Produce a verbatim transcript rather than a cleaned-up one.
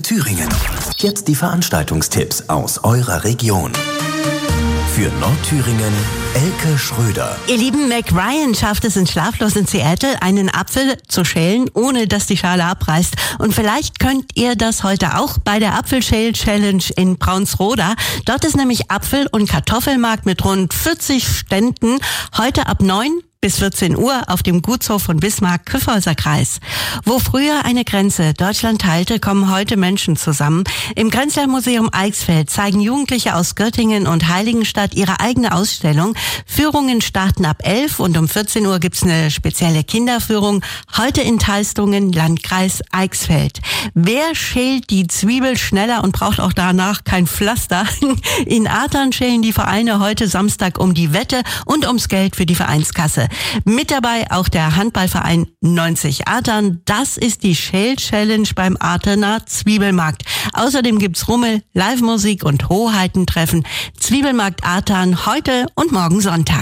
Thüringen. Jetzt die Veranstaltungstipps aus eurer Region. Für Nordthüringen Elke Schröder. Ihr Lieben, Mac Ryan schafft es in Schlaflos in Seattle, einen Apfel zu schälen, ohne dass die Schale abreißt. Und vielleicht könnt ihr das heute auch bei der Apfelschäl-Challenge in Braunsroda. Dort ist nämlich Apfel- und Kartoffelmarkt mit rund vierzig Ständen. Heute ab neun bis vierzehn Uhr auf dem Gutshof von Bismarck, Kyffhäuser Kreis. Wo früher eine Grenze Deutschland teilte, kommen heute Menschen zusammen. Im Grenzlandmuseum Eichsfeld zeigen Jugendliche aus Göttingen und Heiligenstadt ihre eigene Ausstellung. Führungen starten ab elf und um vierzehn Uhr gibt's eine spezielle Kinderführung. Heute in Teistungen, Landkreis Eichsfeld. Wer schält die Zwiebel schneller und braucht auch danach kein Pflaster? In Athern schälen die Vereine heute Samstag um die Wette und ums Geld für die Vereinskasse. Mit dabei auch der Handballverein neunzig Athern. Das ist die Schäl-Challenge beim Atherner Zwiebelmarkt. Außerdem gibt's Rummel, Live-Musik und Hoheitentreffen. Zwiebelmarkt Athern heute und morgen Sonntag.